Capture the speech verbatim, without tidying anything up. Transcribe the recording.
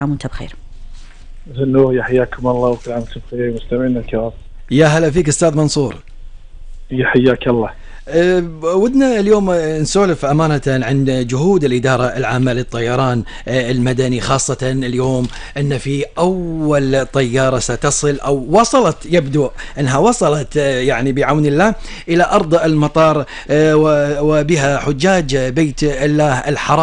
عام وانت بخير. زنوية حياكم الله وكل عام وانتم بخير مستمعينا الكرام. يا هلا فيك استاذ منصور. يا حياك الله. أه ودنا اليوم نسولف أمانة عن جهود الإدارة العامة للطيران المدني، خاصة اليوم أن في أول طيارة ستصل أو وصلت، يبدو أنها وصلت يعني بعون الله إلى أرض المطار، وبها حجاج بيت الله الحرام